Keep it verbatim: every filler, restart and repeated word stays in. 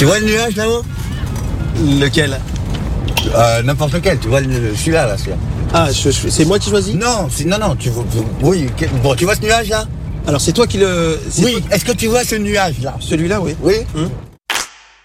Tu vois le nuage là-haut? Lequel? euh, N'importe lequel, tu vois le- celui-là, là, celui-là. Ah, je- je- c'est moi qui choisis? Non, c'est- non, non, tu vois, oui, que- bon, tu vois ce nuage-là? Alors c'est toi qui le... c'est Oui, toi- est-ce que tu vois ce nuage-là? Celui-là, oui. Oui. Hum.